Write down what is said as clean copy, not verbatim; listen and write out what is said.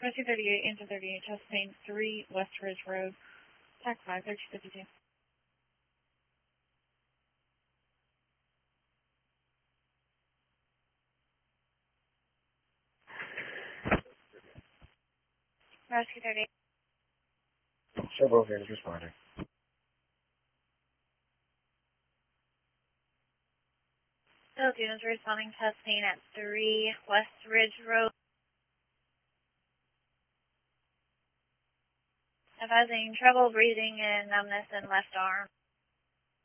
Rescue 38, Engine 38, chest pain 3, West Ridge Road, TAC 5, 3252. Rescue 38. Several units responding. Those units responding, chest pain at 3, West Ridge Road. Advising trouble breathing and numbness in left arm.